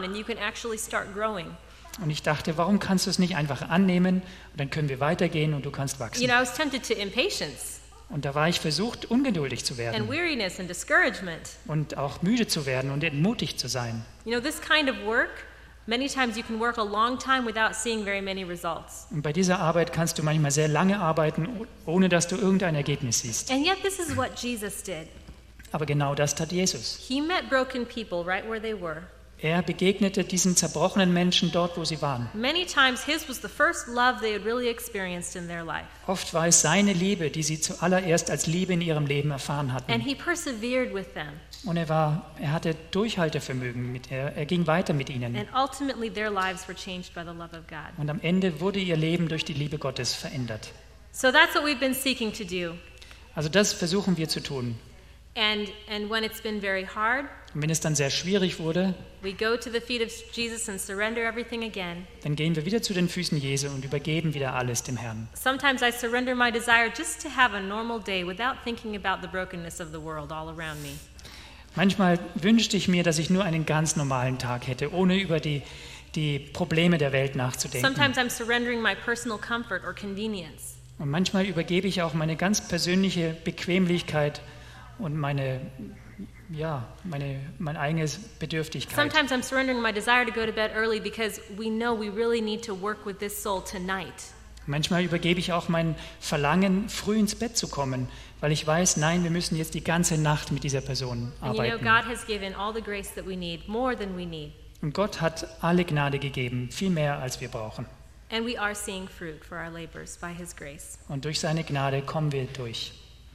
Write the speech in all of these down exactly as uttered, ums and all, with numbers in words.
and you can actually start growing. Und ich dachte, warum kannst du es nicht einfach annehmen und dann können wir weitergehen und du kannst wachsen. You know, I was tempted to impatience Und da war ich versucht, ungeduldig zu and werden weariness and discouragement. und auch müde zu werden und entmutigt zu sein. You know, this kind of work, many times you can work a long time without seeing very many results. Und bei dieser Arbeit kannst du manchmal sehr lange arbeiten, ohne dass du irgendein Ergebnis siehst. And yet this is what Jesus did. Aber genau das tat Jesus. He met broken people right where they were. Er begegnete diesen zerbrochenen Menschen dort, wo sie waren. Many times his was the first love they had really experienced in their life. Oft war es seine Liebe, die sie zuallererst als Liebe in ihrem Leben erfahren And hatten. he persevered with them. Und er war, er hatte Durchhaltevermögen mit er, er ging weiter mit ihnen. And ultimately their lives were changed by the love of God. Und am Ende wurde ihr Leben durch die Liebe Gottes verändert. So that's what we've been seeking to do. Also das versuchen wir zu tun. And and when it's been very hard, Und wenn es dann sehr schwierig wurde, we go to the feet of Jesus and surrender everything again. dann gehen wir wieder zu den Füßen Jesu und übergeben wieder alles dem Herrn. Sometimes I surrender my desire just to have a normal day without thinking about the brokenness of the world all around me. Manchmal wünschte ich mir, dass ich nur einen ganz normalen Tag hätte, ohne über die, die Probleme der Welt nachzudenken. Sometimes I'm surrendering my personal comfort or convenience. Und manchmal übergebe ich auch meine ganz persönliche Bequemlichkeit und meine, ja, meine, meine eigene Bedürftigkeit. Sometimes I'm surrendering my desire to go to bed early because we know we really need to work with this soul tonight. Manchmal übergebe ich auch mein Verlangen, früh ins Bett zu kommen, weil ich weiß, nein, wir müssen jetzt die ganze Nacht mit dieser Person And you know, arbeiten. God has given all the grace that we need, more than we need. Und Gott hat alle Gnade gegeben, viel mehr als wir brauchen. And we are seeing fruit for our labors by His grace. Und durch seine Gnade kommen wir durch.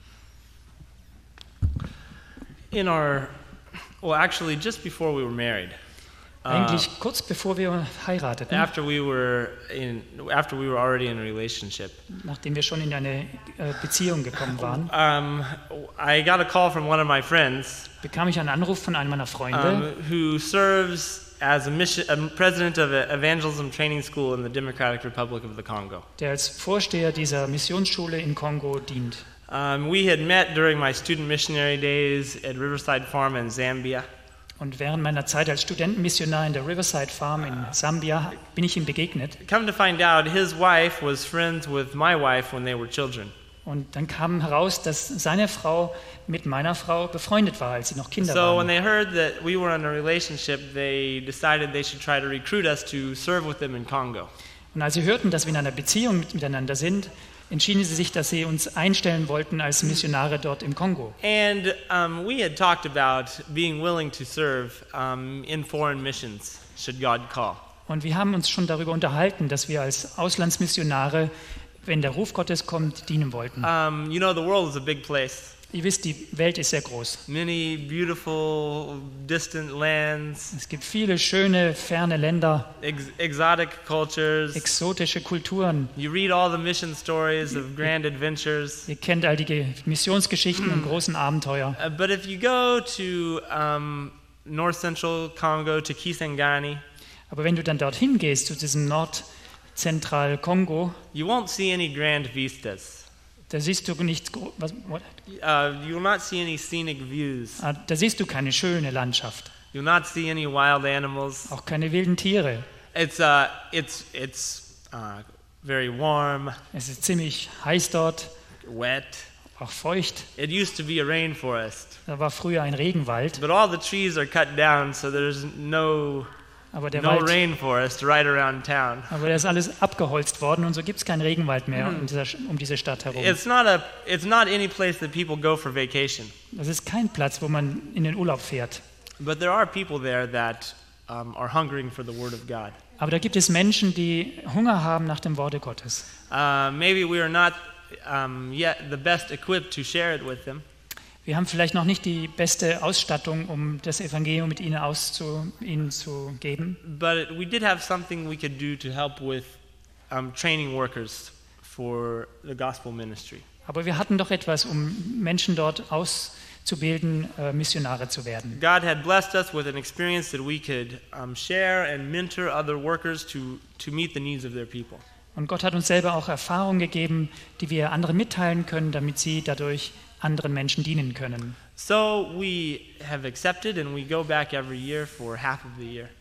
In our, well, actually, just before we were married, uh, Eigentlich kurz bevor wir heirateten, after we were in, after we were already in a relationship, nachdem wir schon in eine äh, Beziehung gekommen waren, um, I got a call from one of my friends bekam ich einen Anruf von einem meiner um, Freunde, who serves as a, mission, a president of an evangelism training school in the Democratic Republic of the Congo. der als Vorsteher dieser Missionsschule in Kongo dient. Um, we had met during my student missionary days at Riverside Farm in Zambia. Und während meiner Zeit als Studentenmissionar in der Riverside Farm in Sambia bin ich ihm begegnet. Come to find out, his wife was friends with my wife when they were children. Und dann kam heraus, dass seine Frau mit meiner Frau befreundet war, als sie noch Kinder So when waren. they heard that we were in a relationship, they decided they should try to recruit us to serve with them in Congo. Und als sie hörten, dass wir in einer Beziehung mit, miteinander sind, entschieden sie sich, dass sie uns einstellen wollten als Missionare dort im Kongo. And um, we had talked about being willing to serve um, in foreign missions, should God call. Und wir haben uns schon darüber unterhalten, dass wir als Auslandsmissionare, wenn der Ruf Gottes kommt, dienen wollten. Um, you know, the world is a big place. Ihr wisst, die Welt ist sehr groß. Many beautiful, distant lands, Es gibt viele schöne, ferne Länder, ex- exotic cultures. exotische Kulturen. You read all the mission stories of grand adventures. Ihr kennt all die Ge- Missionsgeschichten und großen Abenteuer. Uh, but if you go to um, north central Congo, to Kisangani, Aber wenn du dann dorthin gehst, zu diesem Nordzentralkongo, you won't see any grand vistas. da siehst du nichts, gro- was, what? Uh, you will not see any scenic views. Ah, da siehst du keine schöne Landschaft, You'll not see any wild animals. auch keine wilden Tiere. It's uh, it's it's uh, very warm, Es ist ziemlich heiß dort, wet. auch feucht. It used to be a rainforest, Da war früher ein Regenwald, but all the trees are cut down, so there's no aber der no Wald, rainforest right around town. aber der ist alles abgeholzt worden und so gibt es keinen Regenwald mehr um, dieser, um diese Stadt herum. It's not a it's not any place that people go for vacation, Das ist kein Platz, wo man in den Urlaub fährt. but there are people there that um, are hungering for the word of God. Aber da gibt es Menschen, die Hunger haben nach dem Worte Gottes. Uh, maybe we are not um, yet the best equipped to share it with them. Wir haben vielleicht noch nicht die beste Ausstattung, um das Evangelium mit ihnen, auszu, ihnen zu geben. But we did have something we could do to help with um, training workers for the gospel ministry. Aber wir hatten doch etwas, um Menschen dort auszubilden, äh, Missionare zu werden. God had blessed us with an experience that we could um, share and mentor other workers to, to meet the needs of their people. Und Gott hat uns selber auch Erfahrungen gegeben, die wir anderen mitteilen können, damit sie dadurch anderen Menschen dienen können. So we have accepted and we go back every year for half of the year.